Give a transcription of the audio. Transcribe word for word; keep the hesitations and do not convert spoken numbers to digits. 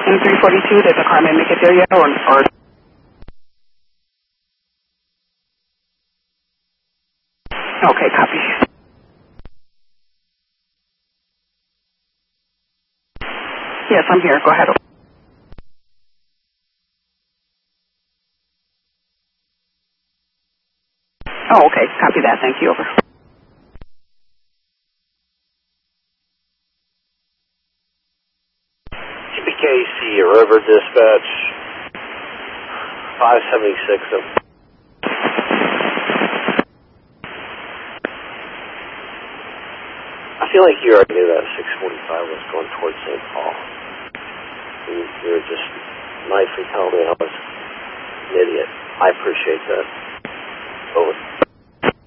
M three forty-two, did the carman make it there yet, or... or okay, copy. Yes, I'm here. Go ahead. Oh, okay. Copy that. Thank you. Over. T B K C, River Dispatch, five seventy-six. I feel like you already knew that six forty-five was going towards Saint Paul. You, you were just nicely telling me I was an idiot. I appreciate that. Over.